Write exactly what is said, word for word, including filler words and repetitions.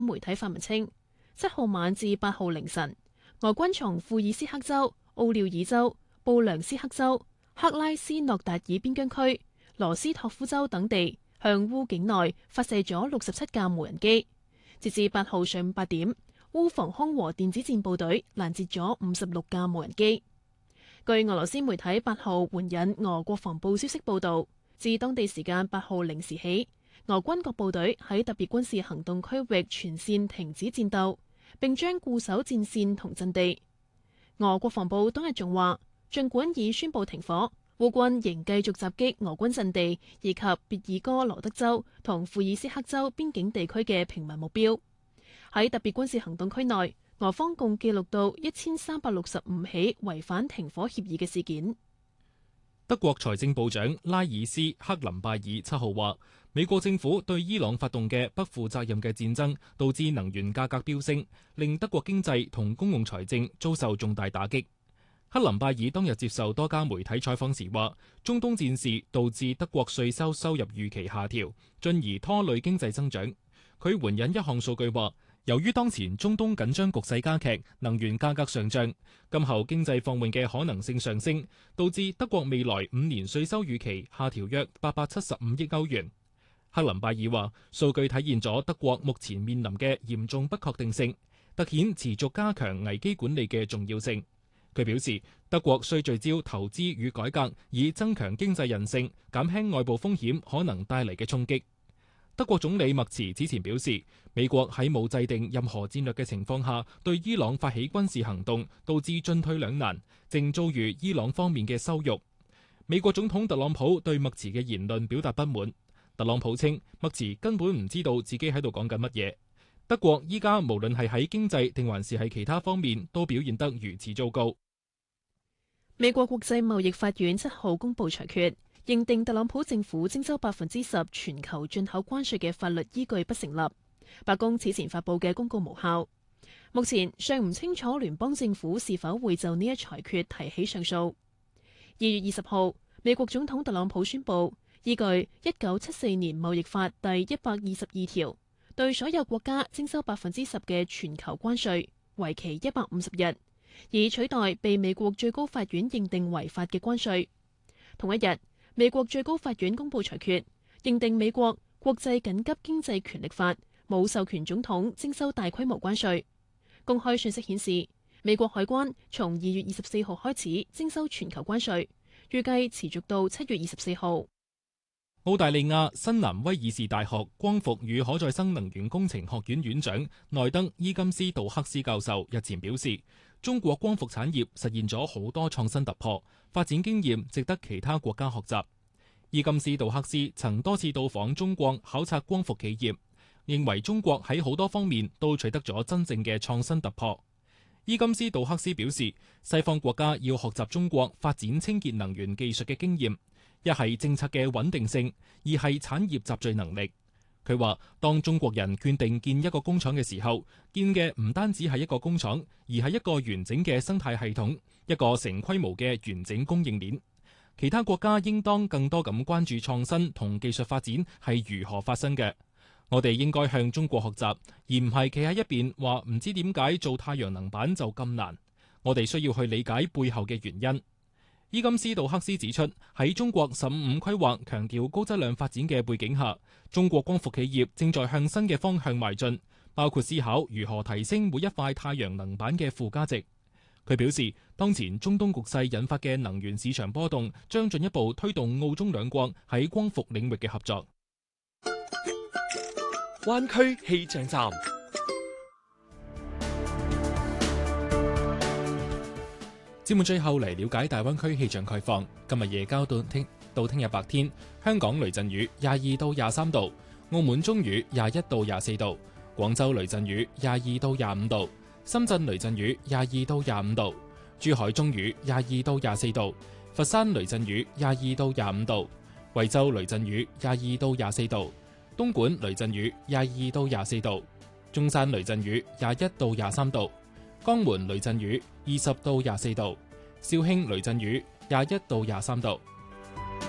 媒體發文稱，七號晚至八號凌晨，俄軍從庫爾斯克州、奧廖爾州、布良斯克州、克拉斯諾達爾邊疆區、羅斯托夫州等地向烏境內發射咗六十七架無人機。截至八號上午八點，烏防空和電子戰部隊攔截咗五十六架無人機。據俄羅斯媒體八號援引俄國防部消息報道，自當地時間八號零時起，俄軍各部隊喺特別軍事行動區域全線停止戰鬥，並將固守戰線同陣地。俄國防部當日仲話，儘管已宣布停火，烏軍仍繼續襲擊俄軍陣地以及別爾哥羅德州同庫爾斯克州邊境地區嘅平民目標。喺特別軍事行動區內，俄方共記錄到一千三百六十五起違反停火協議嘅事件。 德國財政部長拉爾斯克林拜爾七號話，美國政府對伊朗發動嘅不負責任嘅戰爭，導致能源價格飆升，令德國經濟同公共財政遭受重大打擊。克林拜爾當日接受多家媒體採訪時話，中東戰事導致德國稅收收入預期下調，進而拖累經濟增長。佢援引一項數據話，由於當前中東緊張局勢加劇，能源價格上漲，今後經濟放緩嘅可能性上升，導致德國未來五年稅收預期下調約八百七十五億歐元。克林拜爾話，數據體現咗德國目前面臨嘅嚴重不確定性，凸顯持續加強危機管理嘅重要性。佢表示，德國需聚焦投資與改革，以增強經濟韌性，減輕外部風險可能帶嚟嘅衝擊。德國總理默茨此前表示，美國喺冇制定任何戰略嘅情況下對伊朗發起軍事行動，導致進退兩難，正遭遇伊朗方面嘅羞辱。美國總統特朗普對默茨嘅言論表達不滿。特朗普稱默茨根本唔知道自己喺度講緊乜嘢。德國依家無論係喺經濟定還是喺其他方面都表現得如此糟糕。 美國國際貿易法院七號公布裁決，認定特朗普政府徵收百分之十全球進口關稅嘅法律依據不成立。白宮此前發佈嘅公告無效。目前尚唔清楚聯邦政府是否會就呢一裁決提起上訴。二月二十號，美國總統特朗普宣布，依據一九七四年貿易法第一百二十二條，對所有國家徵收百分之十嘅全球關稅，為期一百五十日，以取代被美國最高法院認定違法嘅關稅。同一日，美國最高法院公布裁決，認定美國國際緊急經濟權力法冇授權總統徵收大規模關稅。公開信息顯示，美國海關從二月二十四號開始徵收全球關稅，預計持續到七月二十四號。 澳大利亞新南威爾士大學光伏與可再生能源工程學院院長內德伊金斯杜克斯教授日前表示，中國光伏產業實現咗好多創新突破，發展經驗值得其他國家學習。伊金斯杜克斯曾多次到訪中國考察光伏企業，認為中國喺好多方面都取得咗真正嘅創新突破。伊金斯杜克斯表示，西方國家要學習中國發展清潔能源技術嘅經驗，一係政策嘅穩定性，二係產業集聚能力。佢話，當中國人決定建一個工廠嘅時候，建嘅唔單止係一個工廠，而係一個完整嘅生態系統，一個成規模嘅完整供應鏈。其他國家應當更多咁關注創新同技術發展係如何發生嘅。我哋應該向中國學習，而唔係企喺一邊話唔知點解做太陽能板就咁難。我哋需要去理解背後嘅原因。伊金斯杜克斯指出，喺中國十五五規劃強調高質量發展嘅背景下，中國光伏企業正在向新嘅方向邁進，包括思考如何提升每一塊太陽能板嘅附加值。佢表示，當前中東局勢引發嘅能源市場波動，將進一步推動澳中兩國喺光伏領域嘅合作。 灣區氣象站。 節目最後嚟了解大灣區氣象概況。今日夜間到聽到聽日白天，香港雷陣雨廿二到廿三度，澳門中雨廿一到廿四度，廣州雷陣雨廿二到廿五度，深圳雷陣雨廿二到廿五度，珠海中雨廿二到廿四度，佛山雷陣雨廿二到廿五度，惠州雷陣雨廿二到廿四度，東莞雷陣雨廿二到廿四度，中山雷陣雨廿一到廿三度，江門雷陣雨二十到廿四度，肇慶雷陣雨廿一到廿三度。